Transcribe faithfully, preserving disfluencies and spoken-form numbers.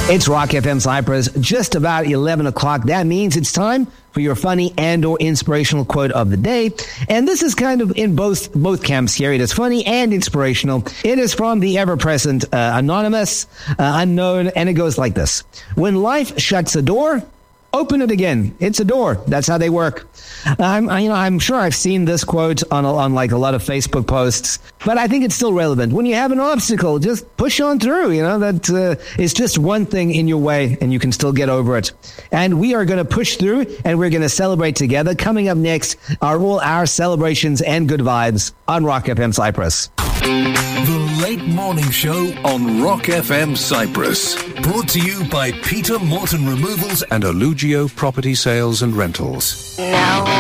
It's Rock F M Cyprus, just about eleven o'clock. That means it's time for your funny and or inspirational quote of the day. And this is kind of in both both camps here. It is funny and inspirational. It is from the ever-present uh, anonymous, uh, unknown, and it goes like this. When life shuts a door, open it again. It's a door. That's how they work. I'm, I, you know, I'm sure I've seen this quote on, a, on like a lot of Facebook posts, but I think it's still relevant. When you have an obstacle, just push on through. You know, that uh, is just one thing in your way and you can still get over it. And we are going to push through and we're going to celebrate together. Coming up next are all our celebrations and good vibes on Rock F M Cyprus. The Late Morning Show on Rock F M Cyprus. Brought to you by Peter Morton Removals and Alugio Property Sales and Rentals. Now